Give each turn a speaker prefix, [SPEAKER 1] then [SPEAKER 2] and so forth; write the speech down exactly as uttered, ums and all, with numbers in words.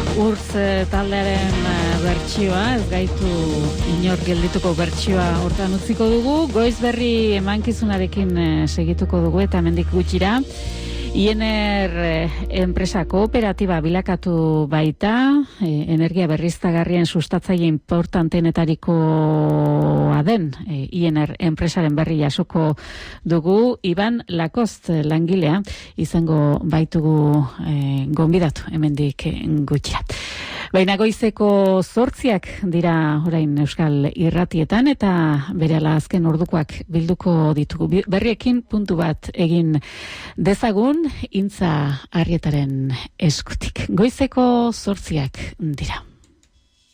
[SPEAKER 1] Urtz taldearen bertsioa, ez gaitu inor geldituko bertsioa hortan utziko dugu. Goiz berri emankizunarekin segituko dugu eta hemendik gutxira. I N R enpresa kooperatiba bilakatu baita, energia berriztagarrien sustatzaile importantenetarikoa den I N R enpresaren berri jasoko dugu. Iban Lacoste langilea izango baitugu e, gonbidatu hemendik gutxira. Baina goizeko zortziak dira orain Euskal Irratietan eta berehala azken ordukoak bilduko ditugu. Berriekin puntu bat egin dezagun Intza Arrietaren eskutik. Goizeko zortziak dira.